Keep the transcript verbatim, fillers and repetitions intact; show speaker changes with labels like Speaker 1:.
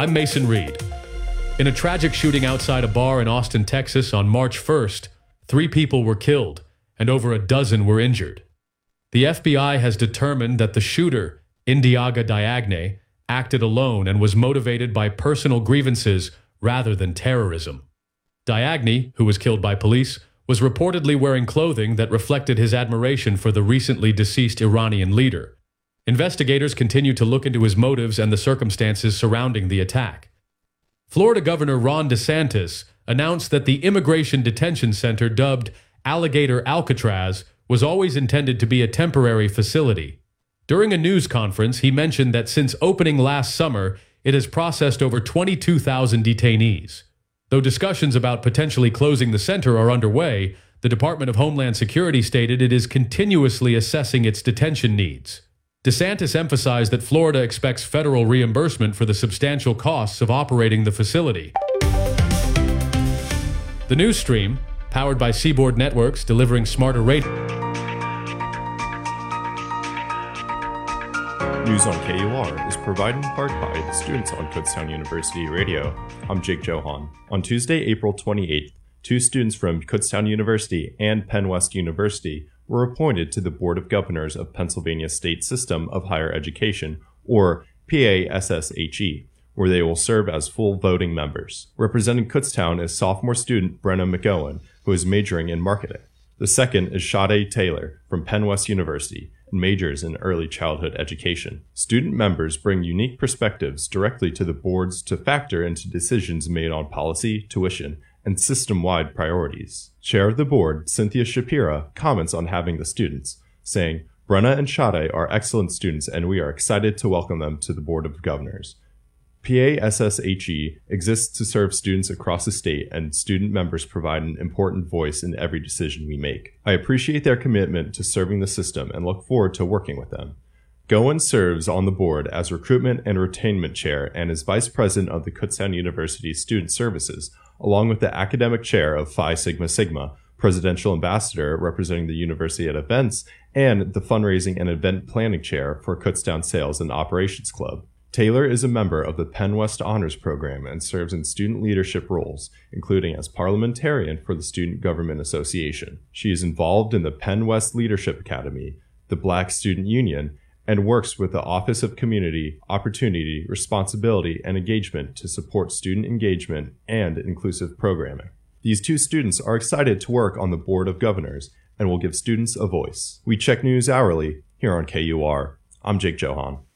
Speaker 1: I'm Mason Reed. In a tragic shooting outside a bar in Austin, Texas on March first, three people were killed and over a dozen were injured. The F B I has determined that the shooter, Indiaga Diagne, acted alone and was motivated by personal grievances rather than terrorism. Diagne, who was killed by police, was reportedly wearing clothing that reflected his admiration for the recently deceased Iranian leader. Investigators continue to look into his motives and the circumstances surrounding the attack. Florida Governor Ron DeSantis announced that the immigration detention center dubbed Alligator Alcatraz was always intended to be a temporary facility. During a news conference, he mentioned that since opening last summer, it has processed over twenty-two thousand detainees. Though discussions about potentially closing the center are underway, the Department of Homeland Security stated it is continuously assessing its detention needs. DeSantis emphasized that Florida expects federal reimbursement for the substantial costs of operating the facility. The news stream, powered by Seaboard Networks, delivering smarter radio.
Speaker 2: News on K U R is provided in part by the students on Kutztown University Radio. I'm Jake Johan. On Tuesday, April twenty-eighth, two students from Kutztown University and Penn West University were appointed to the Board of Governors of Pennsylvania State System of Higher Education, or P A S S H E, where they will serve as full voting members. Representing Kutztown is sophomore student Brenna McGowan, who is majoring in marketing. The second is Sade Taylor from Penn West University, and majors in early childhood education. Student members bring unique perspectives directly to the boards to factor into decisions made on policy, tuition, and system-wide priorities. Chair of the board, Cynthia Shapira, comments on having the students, saying, "Brenna and Sade are excellent students and we are excited to welcome them to the Board of Governors. P A S S H E exists to serve students across the state, and student members provide an important voice in every decision we make. I appreciate their commitment to serving the system and look forward to working with them." Goen serves on the board as Recruitment and Retainment Chair and is Vice President of the Kutztown University Student Services, along with the Academic Chair of Phi Sigma Sigma, Presidential Ambassador representing the university at events, and the Fundraising and Event Planning Chair for Kutztown Sales and Operations Club. Taylor is a member of the Penn West Honors Program and serves in student leadership roles, including as parliamentarian for the Student Government Association. She is involved in the Penn West Leadership Academy, the Black Student Union, and works with the Office of Community, Opportunity, Responsibility, and Engagement to support student engagement and inclusive programming. These two students are excited to work on the Board of Governors and will give students a voice. We check news hourly here on K U R. I'm Jake Johan.